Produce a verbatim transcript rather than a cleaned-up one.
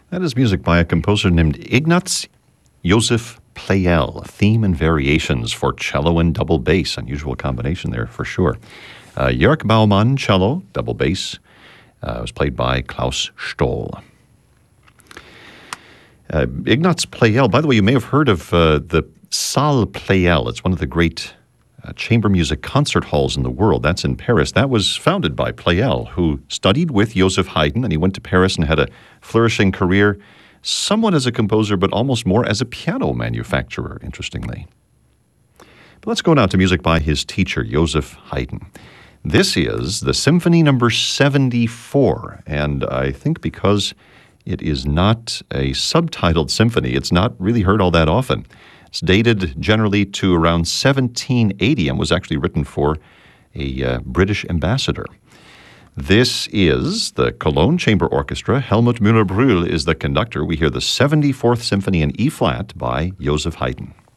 That is music by a composer named Ignaz Josef Pleyel, theme and variations for cello and double bass. Unusual combination there for sure. Uh, Jörg Baumann, cello, double bass, uh, was played by Klaus Stoll. Uh, Ignaz Pleyel, by the way, you may have heard of uh, the Salle Pleyel. It's one of the great uh, chamber music concert halls in the world. That's in Paris. That was founded by Pleyel, who studied with Joseph Haydn, and he went to Paris and had a flourishing career, somewhat as a composer, but almost more as a piano manufacturer, interestingly. But let's go now to music by his teacher, Joseph Haydn. This is the Symphony number seventy-four, and I think because it is not a subtitled symphony, it's not really heard all that often. It's dated generally to around seventeen eighty and was actually written for a uh, British ambassador. This is the Cologne Chamber Orchestra. Helmut Müller-Brühl is the conductor. We hear the seventy-fourth Symphony in E-flat by Joseph Haydn.